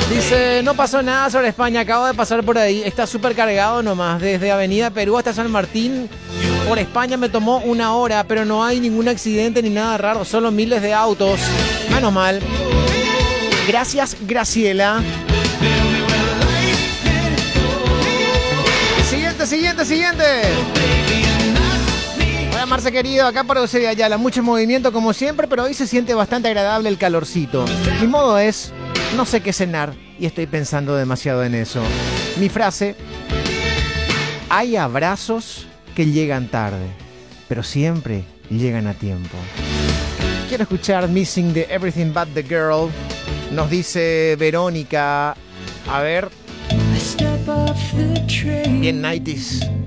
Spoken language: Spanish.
Dice, no pasó nada sobre España, acabo de pasar por ahí, está súper cargado nomás, desde Avenida Perú hasta San Martín. Por España me tomó 1 hora, pero no hay ningún accidente ni nada raro, solo miles de autos. Menos mal. Gracias, Graciela. Siguiente. Hola, Marce querido, acá por José de Ayala, mucho movimiento como siempre, pero hoy se siente bastante agradable el calorcito. Mi modo es, no sé qué cenar y estoy pensando demasiado en eso. Mi frase, hay abrazos que llegan tarde, pero siempre llegan a tiempo. Quiero escuchar Missing de Everything But The Girl. Nos dice Verónica. A ver. Bien, 90s.